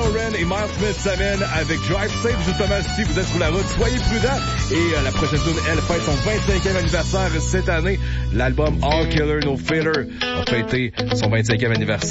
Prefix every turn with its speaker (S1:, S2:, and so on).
S1: Lauren et Miles Smith s'amènent avec Drive Safe. Justement, si vous êtes sur la route, soyez prudents. Et la prochaine tune, elle fête son 25e anniversaire cette année. L'album All Killer No Filler a fêté son 25e anniversaire.